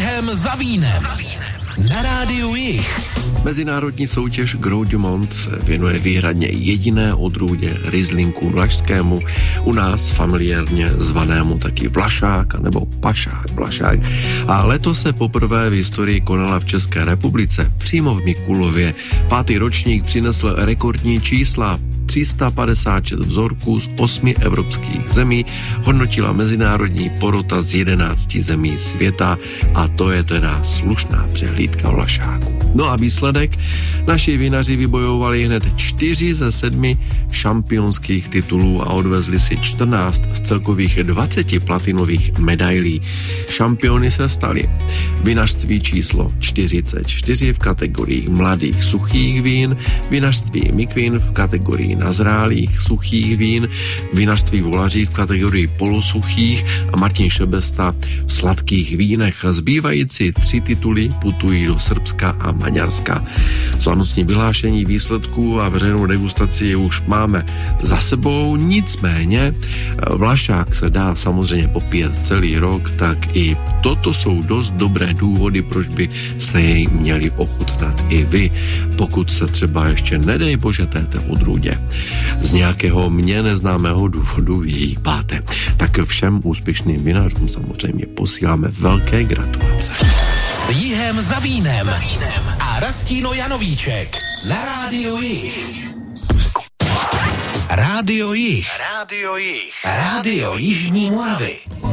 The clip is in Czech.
Jihem za vínem. Na rádiu Jih. Mezinárodní soutěž Gros du Monde se věnuje výhradně jediné odrůdě Rieslinku vlašskému, u nás familiárně zvanému taky Vlašák nebo Pašák Vlašák. A letos se poprvé v historii konala v České republice, přímo v Mikulově. 5. ročník přinesl rekordní čísla. 356 vzorků z 8 evropských zemí hodnotila mezinárodní porota z 11 zemí světa a to je teda slušná přehlídka Vlašáků. No a výsledek? Naši vinaři vybojovali hned 4 ze 7 šampionských titulů a odvezli si 14 z celkových 20 platinových medailí. Šampiony se stali vinařství číslo 44 v kategorii mladých suchých vín, vinařství Mikvin v kategorii nazrálých suchých vín, vinařství Volařík v kategorii polosuchých a Martin Šebesta v sladkých vínech. Zbývající 3 tituly putují do Srbska a Maďarska. Slavnostní vyhlášení výsledků a veřejnou degustaci už máme za sebou, nicméně Vlašák se dá samozřejmě popíjet celý rok, tak i toto jsou dost dobré důvody, proč byste jej měli ochutnat i vy, pokud se třeba ještě nedej bože této odrůdě z nějakého mně neznámého důvodu vyhýbáte. Tak všem úspěšným vinařům samozřejmě posíláme velké gratulace. S Jihem za vínem a Rastíno Janovíček na rádiu Jih. Rádio Jih. Rádio Jižní Moravy.